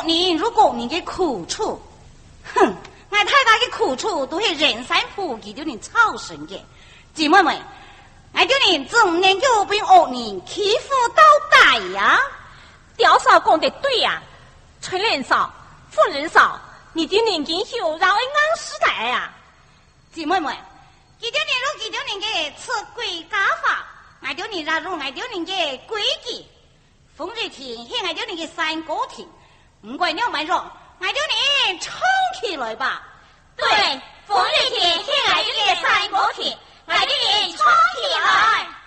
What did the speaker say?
人如果你的苦处，哼，俺太大的苦处都是人山铺给的人操神的。姐妹们，俺叫你总年就被恶人欺负到底呀！ 刁嫂讲得对呀，村人少，妇人少，你的年纪小，让人安时代呀！ 姐妹们，给叫你如给叫你的吃规家法，俺叫你让俺叫你的规矩，风日天还俺叫你的三角亭，不怪你们说，俺叫你冲起来吧。 对，风日天还俺叫你的三角亭，俺叫你冲起来。